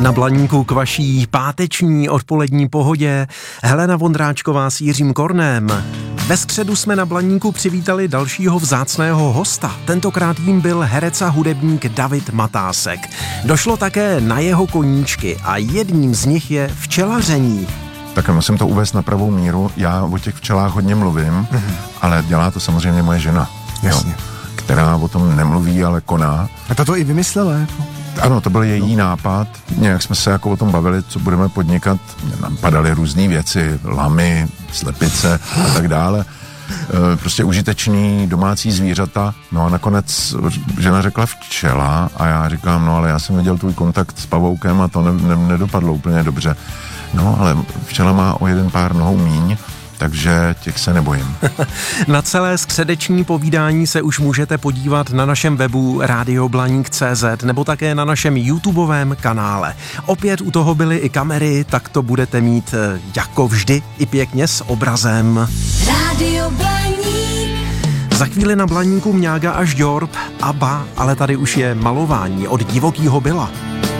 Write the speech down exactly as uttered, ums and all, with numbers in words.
Na Blaníku k vaší páteční odpolední pohodě Helena Vondráčková s Jiřím Kornem. Ve středu jsme na Blaníku přivítali dalšího vzácného hosta. Tentokrát jím byl herec a hudebník David Matásek. Došlo také na jeho koníčky a jedním z nich je včelaření. Tak musím to uvést na pravou míru. Já o těch včelách hodně mluvím, mm-hmm. ale dělá to samozřejmě moje žena. Jasně. Jo, která o tom nemluví, ale koná. A to to i vymyslela, jako? Ano, to byl její nápad. Nějak jsme se jako o tom bavili, co budeme podnikat. Nám padaly různé věci, lamy, slepice a tak dále. E, prostě užitečný domácí zvířata. No a nakonec žena řekla včela a já říkám, no ale já jsem viděl tvůj kontakt s pavoukem a to ne, ne, nedopadlo úplně dobře. No ale včela má o jeden pár nohou míň, takže těch se nebojím. Na celé středeční povídání se už můžete podívat na našem webu radio blaník tečka cé zet nebo také na našem YouTubeovém kanále. Opět u toho byly i kamery, tak to budete mít jako vždy i pěkně s obrazem. Radio Blaník. Za chvíli na Blaníku Mňága až Djorb, Abba, ale tady už je malování od Divokýho Billa.